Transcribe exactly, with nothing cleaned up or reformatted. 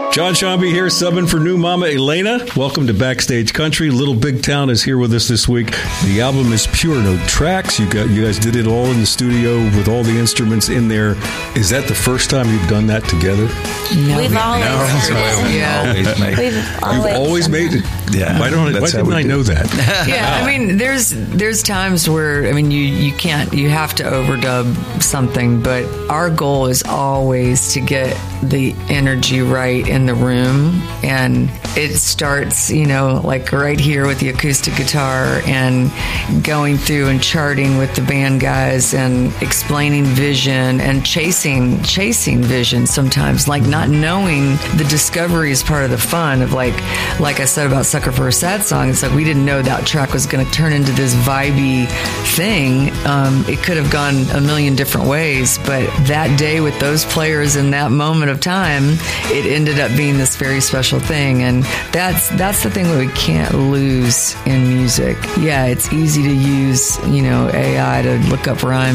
John Shambi here, subbing for new mama Elena. Welcome to Backstage Country. Little Big Town is here with us this week. The album is Pure No Tracks. You got you guys did it all in the studio with all the instruments in there. Is that the first time you've done that together? No, we've always no, done it. Yeah. Always made. We've always, You've always made it. Yeah. Why don't why didn't I know that? Yeah, I mean, there's there's times where I mean you you can't you have to overdub something, but our goal is always to get the energy right in the room, and it starts, you know, like right here with the acoustic guitar and going through and charting with the band guys and explaining vision and chasing chasing vision sometimes, like not knowing the discovery is part of the fun of like like I said about Sucker for a Sad Song. It's like we didn't know that track was going to turn into this vibey thing. Um, it could have gone a million different ways, but that day with those players in that moment of time, it ended up being this very special thing. And that's that's the thing that we can't lose in music. Yeah, it's easy to use, you know, A I to look up rhymes